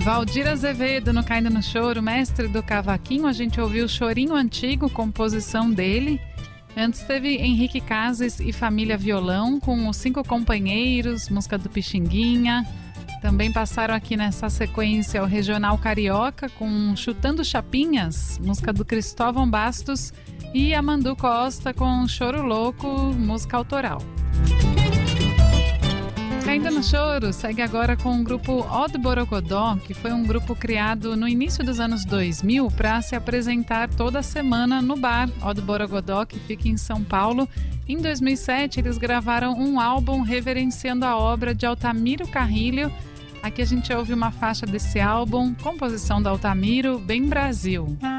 Valdir Azevedo no Caindo no Choro, mestre do cavaquinho. A gente ouviu Chorinho Antigo, composição dele. Antes teve Henrique Cases e Família Violão com Os Cinco Companheiros, música do Pixinguinha. Também passaram aqui nessa sequência o Regional Carioca com Chutando Chapinhas, música do Cristóvão Bastos, e Amandu Costa com Choro Louco, música autoral. Caindo no Choro segue agora com o grupo Odd Borogodó, que foi um grupo criado no início dos anos 2000 para se apresentar toda semana no bar Odd Borogodó, que fica em São Paulo. Em 2007 eles gravaram um álbum reverenciando a obra de Altamiro Carrilho. Aqui a gente ouve uma faixa desse álbum, composição do Altamiro, Bem Brasil.